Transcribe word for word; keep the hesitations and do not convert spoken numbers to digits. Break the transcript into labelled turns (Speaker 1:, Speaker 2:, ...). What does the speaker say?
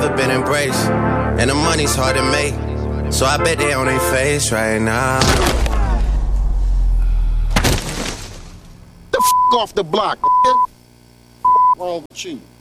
Speaker 1: never been embraced. And the money's hard to make, so I bet they on their face right now.
Speaker 2: The f*** off the block, nigga. Wrong with you?